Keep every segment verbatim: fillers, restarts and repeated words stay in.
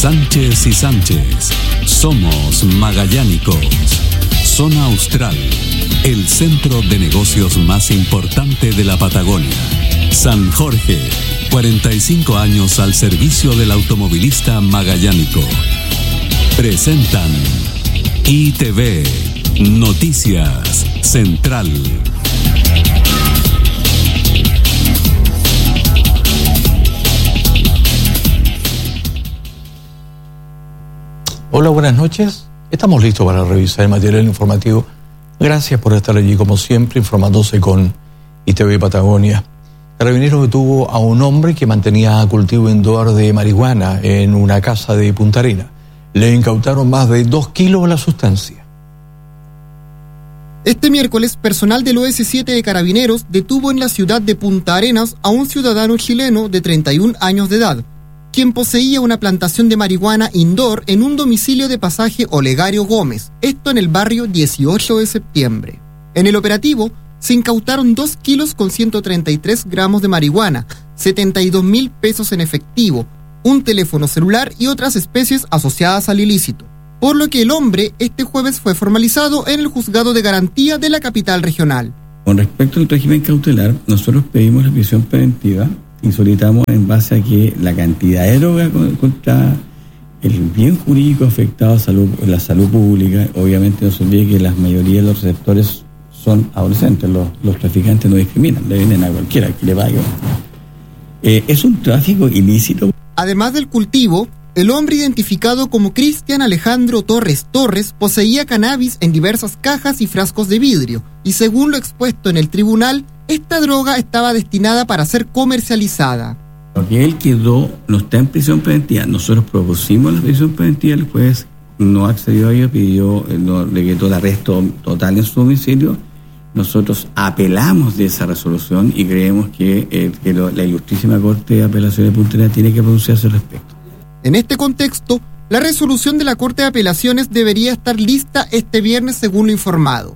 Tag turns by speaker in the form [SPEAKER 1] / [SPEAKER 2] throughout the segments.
[SPEAKER 1] Sánchez y Sánchez. Somos magallánicos. Zona Austral, el centro de negocios más importante de la Patagonia. San Jorge, cuarenta y cinco años al servicio del automovilista magallánico. Presentan I T V, Noticias Central.
[SPEAKER 2] Hola, buenas noches. Estamos listos para revisar el material informativo. Gracias por estar allí, como siempre, informándose con I T V Patagonia. Carabineros detuvo a un hombre que mantenía cultivo indoor de marihuana en una casa de Punta Arenas. Le incautaron más de dos kilos de la sustancia.
[SPEAKER 3] Este miércoles, personal del O S siete de Carabineros detuvo en la ciudad de Punta Arenas a un ciudadano chileno de treinta y un años de edad, quien poseía una plantación de marihuana indoor en un domicilio de Pasaje Olegario Gómez, esto en el barrio dieciocho de septiembre. En el operativo, se incautaron dos kilos con ciento treinta y tres gramos de marihuana, setenta y dos mil pesos en efectivo, un teléfono celular y otras especies asociadas al ilícito, por lo que el hombre este jueves fue formalizado en el juzgado de garantía de la capital regional.
[SPEAKER 4] Con respecto al régimen cautelar, nosotros pedimos la prisión preventiva y solicitamos en base a que la cantidad de droga contra el bien jurídico afectado a salud, la salud pública, obviamente no se olvide que la mayoría de los receptores son adolescentes, los, los traficantes no discriminan, le venden a cualquiera que le pague. Eh, es un tráfico ilícito.
[SPEAKER 3] Además del cultivo, el hombre identificado como Cristian Alejandro Torres Torres poseía cannabis en diversas cajas y frascos de vidrio, y según lo expuesto en el tribunal, esta droga estaba destinada para ser comercializada.
[SPEAKER 4] Porque él quedó, no está en prisión preventiva. Nosotros propusimos la prisión preventiva, el juez no accedió a ello, pidió, no, le quedó el arresto total en su domicilio. Nosotros apelamos de esa resolución y creemos que, eh, que lo, la Ilustrísima Corte de Apelaciones de Punta Arenas tiene que pronunciarse al respecto.
[SPEAKER 3] En este contexto, la resolución de la Corte de Apelaciones debería estar lista este viernes, según lo informado.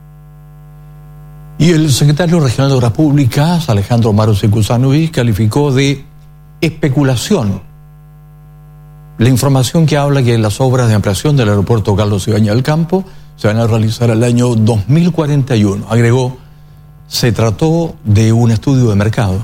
[SPEAKER 2] Y el secretario regional de Obras Públicas, Alejandro Maros Kusanovic, calificó de especulación la información que habla que las obras de ampliación del aeropuerto Carlos Ibáñez del Campo se van a realizar al año dos mil cuarenta y uno. Agregó, se trató de un estudio de mercado.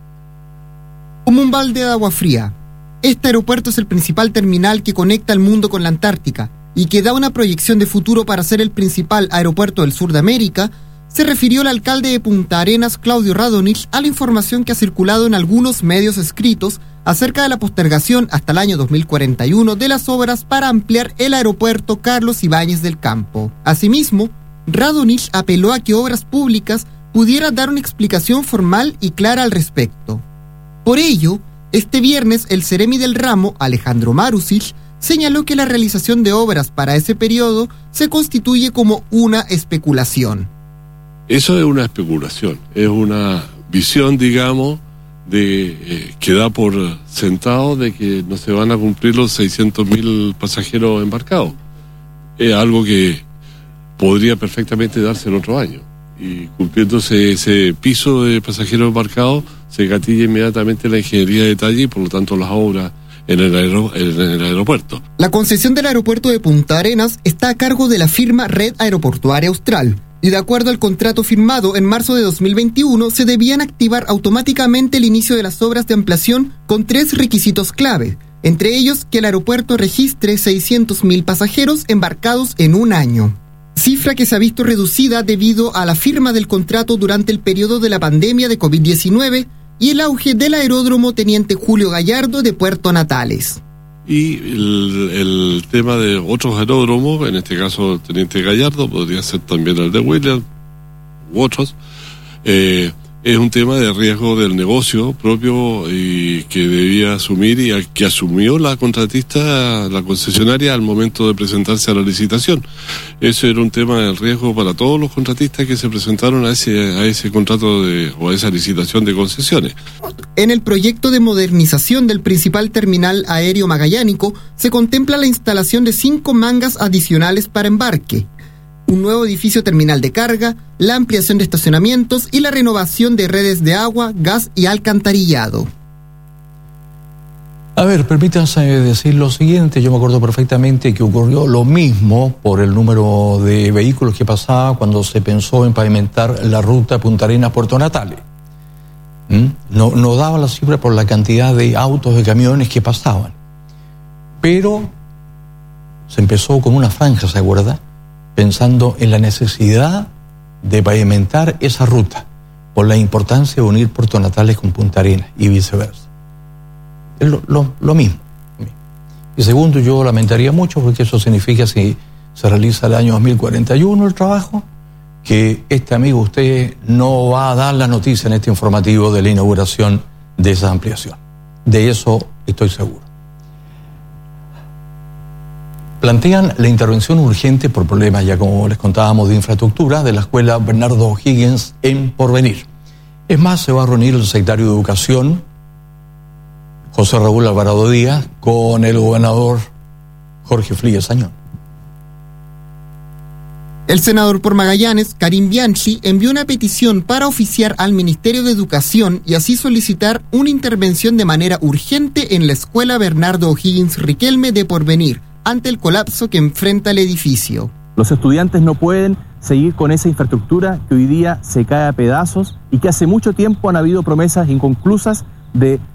[SPEAKER 3] Como un balde de agua fría, este aeropuerto es el principal terminal que conecta el mundo con la Antártica y que da una proyección de futuro para ser el principal aeropuerto del sur de América. Se refirió el alcalde de Punta Arenas, Claudio Radonich, a la información que ha circulado en algunos medios escritos acerca de la postergación hasta el año dos mil cuarenta y uno de las obras para ampliar el aeropuerto Carlos Ibáñez del Campo. Asimismo, Radonich apeló a que Obras Públicas pudiera dar una explicación formal y clara al respecto. Por ello, este viernes el Seremi del ramo, Alejandro Marusic, señaló que la realización de obras para ese periodo se constituye como una especulación.
[SPEAKER 5] Eso es una especulación, es una visión, digamos, de eh, que da por sentado de que no se van a cumplir los seiscientos mil pasajeros embarcados. Es algo que podría perfectamente darse en otro año. Y cumpliéndose ese piso de pasajeros embarcados, se gatilla inmediatamente la ingeniería de detalle y por lo tanto las obras en el, aer- en el aeropuerto.
[SPEAKER 3] La concesión del aeropuerto de Punta Arenas está a cargo de la firma Red Aeroportuaria Austral. Y de acuerdo al contrato firmado en marzo de dos mil veintiuno, se debían activar automáticamente el inicio de las obras de ampliación con tres requisitos clave, entre ellos que el aeropuerto registre seiscientos mil pasajeros embarcados en un año. Cifra que se ha visto reducida debido a la firma del contrato durante el periodo de la pandemia de covid diecinueve y el auge del aeródromo Teniente Julio Gallardo de Puerto Natales.
[SPEAKER 5] Y el, el tema de otros aeródromos, en este caso Teniente Gallardo, podría ser también el de Williams u otros, eh, es un tema de riesgo del negocio propio y que debía asumir y a, que asumió la contratista, la concesionaria, al momento de presentarse a la licitación. Eso era un tema de riesgo para todos los contratistas que se presentaron a ese, a ese contrato de, o a esa licitación de concesiones.
[SPEAKER 3] En el proyecto de modernización del principal terminal aéreo magallánico se contempla la instalación de cinco mangas adicionales para embarque, un nuevo edificio terminal de carga, la ampliación de estacionamientos y la renovación de redes de agua, gas y alcantarillado.
[SPEAKER 2] A ver, permítanse decir lo siguiente. Yo me acuerdo perfectamente que ocurrió lo mismo por el número de vehículos que pasaba cuando se pensó en pavimentar la ruta Punta Arenas-Puerto Natales. ¿Mm? No, no daba la cifra por la cantidad de autos, de camiones que pasaban. Pero se empezó con una franja, ¿se acuerda? Pensando en la necesidad de pavimentar esa ruta, por la importancia de unir Puerto Natales con Punta Arenas y viceversa. Es lo, lo, lo mismo. Y segundo, yo lamentaría mucho, porque eso significa, si se realiza el año dos mil cuarenta y uno el trabajo, que este amigo usted no va a dar la noticia en este informativo de la inauguración de esa ampliación. De eso estoy seguro. Plantean la intervención urgente por problemas, ya como les contábamos, de infraestructura de la escuela Bernardo O'Higgins en Porvenir. Es más, se va a reunir el secretario de Educación, José Raúl Alvarado Díaz, con el gobernador Jorge Frías Añón.
[SPEAKER 3] El senador por Magallanes, Karim Bianchi, envió una petición para oficiar al Ministerio de Educación y así solicitar una intervención de manera urgente en la escuela Bernardo O'Higgins Riquelme de Porvenir, ante el colapso que enfrenta el edificio.
[SPEAKER 6] Los estudiantes no pueden seguir con esa infraestructura que hoy día se cae a pedazos y que hace mucho tiempo han habido promesas inconclusas de